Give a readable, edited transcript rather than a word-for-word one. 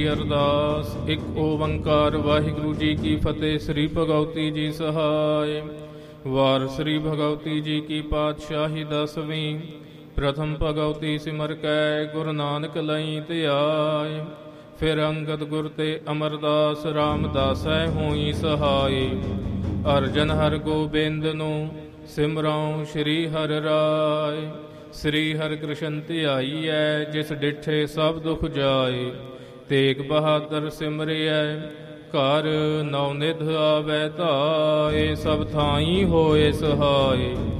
ਅਰਦਾਸ। ਇੱਕ ਓੰਕਾਰ ਵਾਹਿਗੁਰੂ ਜੀ ਕੀ ਫਤਿਹ। ਸ੍ਰੀ ਭਗਵਤੀ ਜੀ ਸਹਾਇ। ਵਾਰ ਸ੍ਰੀ ਭਗਵਤੀ ਜੀ ਕੀ ਪਾਤਸ਼ਾਹੀ 10ਵੀਂ। ਪ੍ਰਥਮ ਭਗਵਤੀ ਸਿਮਰ ਕੈ ਗੁਰੂ ਨਾਨਕ ਲਈ ਧਿਆਇ। ਫਿਰ ਅੰਗਦ ਗੁਰ ਤੇ ਅਮਰਦਾਸ ਰਾਮਦਾਸੈ ਹੋਈ ਸਹਾਈ। ਅਰਜਨ ਹਰ ਗੋਬਿੰਦ ਨੂੰ ਸਿਮਰਉ ਸ਼੍ਰੀ ਹਰਿ ਰਾਇ। ਸ੍ਰੀ ਹਰਿ ਕ੍ਰਿਸ਼ਨ ਧਿਆਈਐ ਜਿਸ ਡਿਠੇ ਸਭ ਦੁਖ ਜਾਏ। ਤੇਗ ਬਹਾਦਰ ਸਿਮਰਿਐ ਘਰ ਨੌ ਨਿਧ ਆਵੈ ਧਾਏ। ਸਭ ਥਾਈ ਹੋਏ ਸਹਾਏ।